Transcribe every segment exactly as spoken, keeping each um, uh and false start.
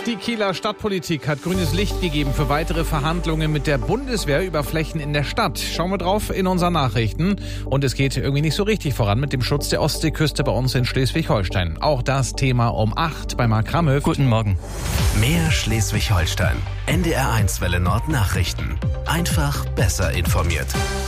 Die Kieler Stadtpolitik hat grünes Licht gegeben für weitere Verhandlungen mit der Bundeswehr über Flächen in der Stadt. Schauen wir drauf in unseren Nachrichten. Und es geht irgendwie nicht so richtig voran mit dem Schutz der Ostseeküste bei uns in Schleswig-Holstein. Auch das Thema um acht bei Marc Ramöw. Guten Morgen. Mehr Schleswig-Holstein. N D R eins Welle Nord Nachrichten. Einfach besser informiert.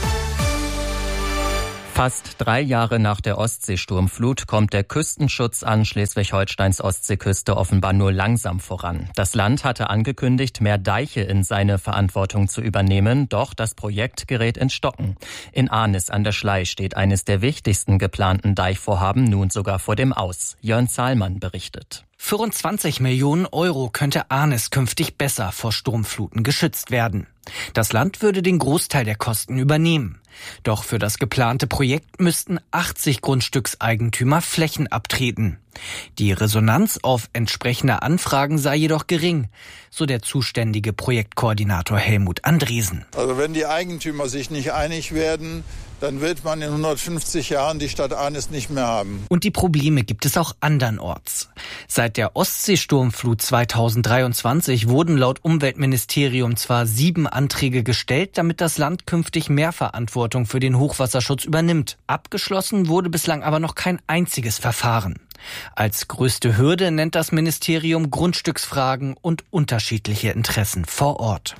Fast drei Jahre nach der Ostseesturmflut kommt der Küstenschutz an Schleswig-Holsteins Ostseeküste offenbar nur langsam voran. Das Land hatte angekündigt, mehr Deiche in seine Verantwortung zu übernehmen, doch das Projekt gerät ins Stocken. In Arnis an der Schlei steht eines der wichtigsten geplanten Deichvorhaben nun sogar vor dem Aus. Jörn Zahlmann berichtet. Für rund zwanzig Millionen Euro könnte Arnis künftig besser vor Sturmfluten geschützt werden. Das Land würde den Großteil der Kosten übernehmen. Doch für das geplante Projekt müssten achtzig Grundstückseigentümer Flächen abtreten. Die Resonanz auf entsprechende Anfragen sei jedoch gering, so der zuständige Projektkoordinator Helmut Andresen. Also wenn die Eigentümer sich nicht einig werden, dann wird man in hundertfünfzig Jahren die Stadt Arnis nicht mehr haben. Und die Probleme gibt es auch andernorts. Seit der Ostseesturmflut zweitausenddreiundzwanzig wurden laut Umweltministerium zwar sieben Anträge gestellt, damit das Land künftig mehr Verantwortung für den Hochwasserschutz übernimmt. Abgeschlossen wurde bislang aber noch kein einziges Verfahren. Als größte Hürde nennt das Ministerium Grundstücksfragen und unterschiedliche Interessen vor Ort.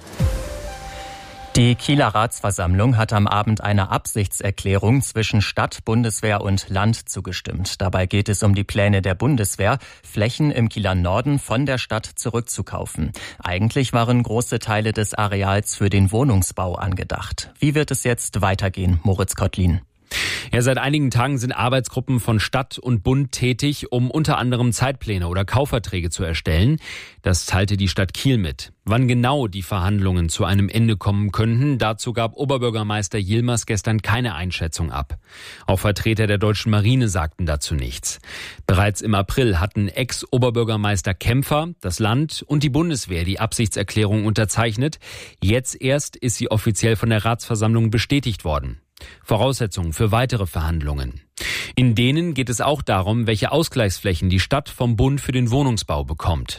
Die Kieler Ratsversammlung hat am Abend einer Absichtserklärung zwischen Stadt, Bundeswehr und Land zugestimmt. Dabei geht es um die Pläne der Bundeswehr, Flächen im Kieler Norden von der Stadt zurückzukaufen. Eigentlich waren große Teile des Areals für den Wohnungsbau angedacht. Wie wird es jetzt weitergehen, Moritz Kottlin? Ja, seit einigen Tagen sind Arbeitsgruppen von Stadt und Bund tätig, um unter anderem Zeitpläne oder Kaufverträge zu erstellen. Das teilte die Stadt Kiel mit. Wann genau die Verhandlungen zu einem Ende kommen könnten, dazu gab Oberbürgermeister Yilmaz gestern keine Einschätzung ab. Auch Vertreter der deutschen Marine sagten dazu nichts. Bereits im April hatten Ex-Oberbürgermeister Kämpfer, das Land und die Bundeswehr die Absichtserklärung unterzeichnet. Jetzt erst ist sie offiziell von der Ratsversammlung bestätigt worden. Voraussetzungen für weitere Verhandlungen. In denen geht es auch darum, welche Ausgleichsflächen die Stadt vom Bund für den Wohnungsbau bekommt.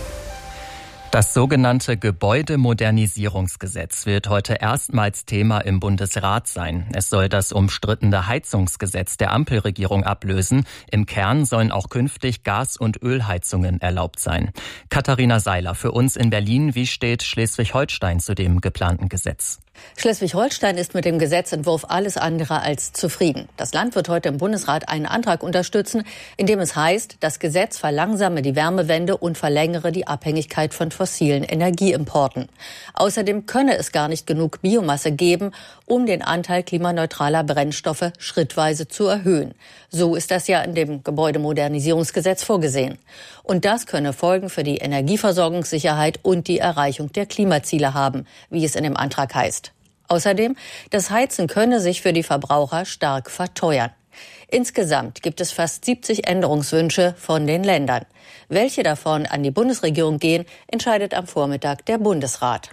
Das sogenannte Gebäudemodernisierungsgesetz wird heute erstmals Thema im Bundesrat sein. Es soll das umstrittene Heizungsgesetz der Ampelregierung ablösen. Im Kern sollen auch künftig Gas- und Ölheizungen erlaubt sein. Katharina Seiler für uns in Berlin. Wie steht Schleswig-Holstein zu dem geplanten Gesetz? Schleswig-Holstein ist mit dem Gesetzentwurf alles andere als zufrieden. Das Land wird heute im Bundesrat einen Antrag unterstützen, in dem es heißt, das Gesetz verlangsame die Wärmewende und verlängere die Abhängigkeit von fossilen Energieimporten. Außerdem könne es gar nicht genug Biomasse geben, um den Anteil klimaneutraler Brennstoffe schrittweise zu erhöhen. So ist das ja in dem Gebäudemodernisierungsgesetz vorgesehen. Und das könne Folgen für die Energieversorgungssicherheit und die Erreichung der Klimaziele haben, wie es in dem Antrag heißt. Außerdem, das Heizen könne sich für die Verbraucher stark verteuern. Insgesamt gibt es fast siebzig Änderungswünsche von den Ländern. Welche davon an die Bundesregierung gehen, entscheidet am Vormittag der Bundesrat.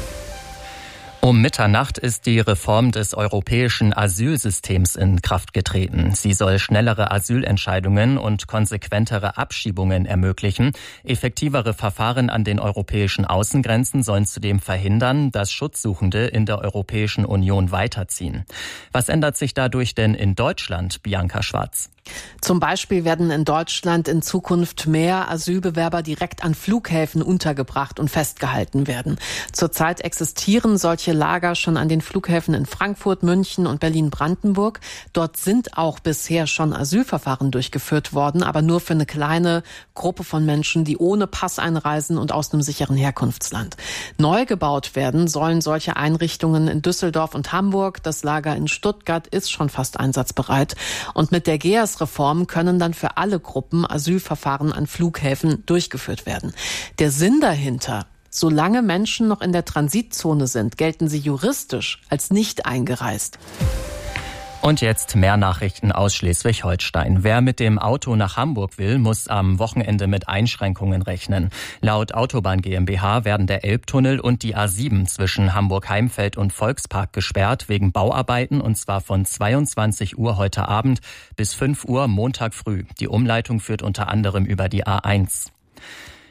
Um Mitternacht ist die Reform des europäischen Asylsystems in Kraft getreten. Sie soll schnellere Asylentscheidungen und konsequentere Abschiebungen ermöglichen. Effektivere Verfahren an den europäischen Außengrenzen sollen zudem verhindern, dass Schutzsuchende in der Europäischen Union weiterziehen. Was ändert sich dadurch denn in Deutschland, Bianca Schwarz? Zum Beispiel werden in Deutschland in Zukunft mehr Asylbewerber direkt an Flughäfen untergebracht und festgehalten werden. Zurzeit existieren solche Lager schon an den Flughäfen in Frankfurt, München und Berlin-Brandenburg. Dort sind auch bisher schon Asylverfahren durchgeführt worden, aber nur für eine kleine Gruppe von Menschen, die ohne Pass einreisen und aus einem sicheren Herkunftsland. Neu gebaut werden sollen solche Einrichtungen in Düsseldorf und Hamburg. Das Lager in Stuttgart ist schon fast einsatzbereit. Und mit der G E A S-Reform können dann für alle Gruppen Asylverfahren an Flughäfen durchgeführt werden. Der Sinn dahinter: Solange Menschen noch in der Transitzone sind, gelten sie juristisch als nicht eingereist. Und jetzt mehr Nachrichten aus Schleswig-Holstein. Wer mit dem Auto nach Hamburg will, muss am Wochenende mit Einschränkungen rechnen. Laut Autobahn GmbH werden der Elbtunnel und die A sieben zwischen Hamburg-Heimfeld und Volkspark gesperrt wegen Bauarbeiten, und zwar von zweiundzwanzig Uhr heute Abend bis fünf Uhr Montag früh. Die Umleitung führt unter anderem über die A eins.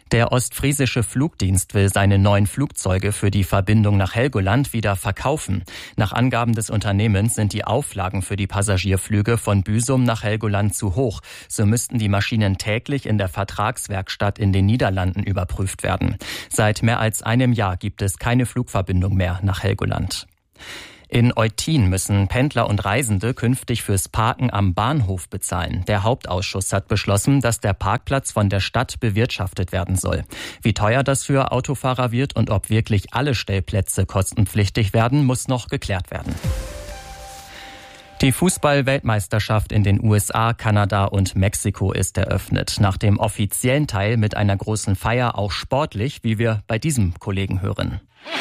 Der ostfriesische Flugdienst will seine neuen Flugzeuge für die Verbindung nach Helgoland wieder verkaufen. Nach Angaben des Unternehmens sind die Auflagen für die Passagierflüge von Büsum nach Helgoland zu hoch. So müssten die Maschinen täglich in der Vertragswerkstatt in den Niederlanden überprüft werden. Seit mehr als einem Jahr gibt es keine Flugverbindung mehr nach Helgoland. In Eutin müssen Pendler und Reisende künftig fürs Parken am Bahnhof bezahlen. Der Hauptausschuss hat beschlossen, dass der Parkplatz von der Stadt bewirtschaftet werden soll. Wie teuer das für Autofahrer wird und ob wirklich alle Stellplätze kostenpflichtig werden, muss noch geklärt werden. Die Fußball-Weltmeisterschaft in den U S A, Kanada und Mexiko ist eröffnet. Nach dem offiziellen Teil mit einer großen Feier auch sportlich, wie wir bei diesem Kollegen hören.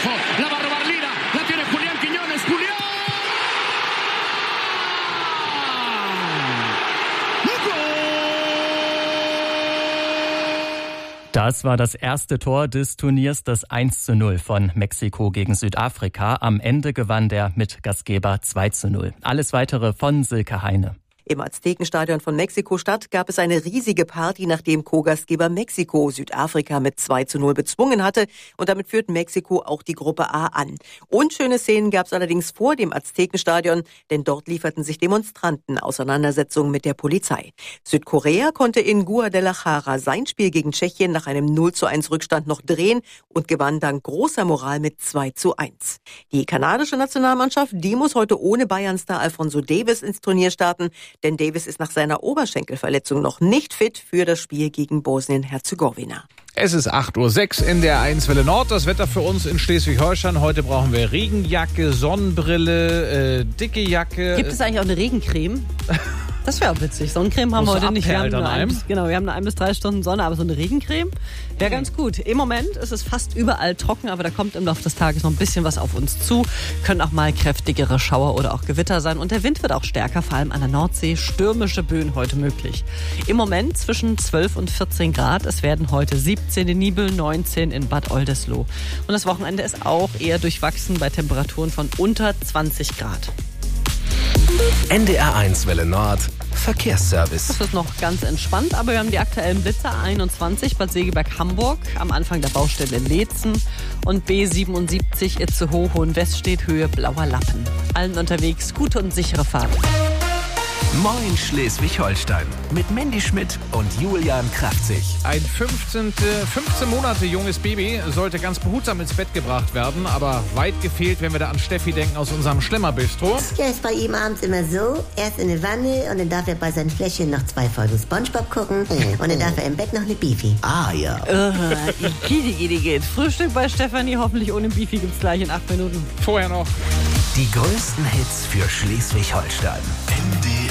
Das war das erste Tor des Turniers, das eins zu null von Mexiko gegen Südafrika. Am Ende gewann der Mitgastgeber zwei zu null. Alles Weitere von Silke Heine. Im Aztekenstadion von Mexiko-Stadt gab es eine riesige Party, nachdem Co-Gastgeber Mexiko Südafrika mit zwei zu null bezwungen hatte. Und damit führt Mexiko auch die Gruppe A an. Unschöne Szenen gab es allerdings vor dem Aztekenstadion, denn dort lieferten sich Demonstranten Auseinandersetzungen mit der Polizei. Südkorea konnte in Guadalajara sein Spiel gegen Tschechien nach einem null zu eins Rückstand noch drehen und gewann dank großer Moral mit zwei zu eins. Die kanadische Nationalmannschaft, die muss heute ohne Bayern-Star Alphonso Davies ins Turnier starten. Denn Davies ist nach seiner Oberschenkelverletzung noch nicht fit für das Spiel gegen Bosnien-Herzegowina. Es ist acht Uhr sechs in der eins Welle Nord. Das Wetter für uns in Schleswig-Holstein. Heute brauchen wir Regenjacke, Sonnenbrille, äh, dicke Jacke. Gibt es eigentlich auch eine Regencreme? Das wäre auch witzig. Sonnencreme haben wir heute nicht. Wir haben, nur ein bis, genau, wir haben nur ein bis drei Stunden Sonne, aber so eine Regencreme wäre ganz gut. Im Moment ist es fast überall trocken, aber da kommt im Laufe des Tages noch ein bisschen was auf uns zu. Können auch mal kräftigere Schauer oder auch Gewitter sein. Und der Wind wird auch stärker, vor allem an der Nordsee. Stürmische Böen heute möglich. Im Moment zwischen zwölf und vierzehn Grad. Es werden heute siebzehn in Nibel, neunzehn in Bad Oldesloe. Und das Wochenende ist auch eher durchwachsen bei Temperaturen von unter zwanzig Grad. N D R eins Welle Nord Verkehrsservice. Das ist noch ganz entspannt, aber wir haben die aktuellen Blitzer A einundzwanzig Bad Segeberg-Hamburg am Anfang der Baustelle Leetzen und B siebenundsiebzig Itzehoe Hohenweststedt Höhe Blauer Lappen. Allen unterwegs gute und sichere Fahrt. Moin Schleswig-Holstein mit Mandy Schmidt und Julian Kraftzig. Ein fünfzehn, fünfzehn Monate junges Baby sollte ganz behutsam ins Bett gebracht werden, aber weit gefehlt, wenn wir da an Steffi denken aus unserem Schlemmerbistro. Ja, ist bei ihm abends immer so, erst in die Wanne und dann darf er bei seinem Fläschchen noch zwei Folgen Spongebob gucken mm, und dann mm. darf er im Bett noch eine Beefy. Ah ja. Uh, Gidi, Gidi, geht. Frühstück bei Stefanie, hoffentlich ohne Beefy gibt's gleich in acht Minuten. Vorher noch die größten Hits für Schleswig-Holstein. N D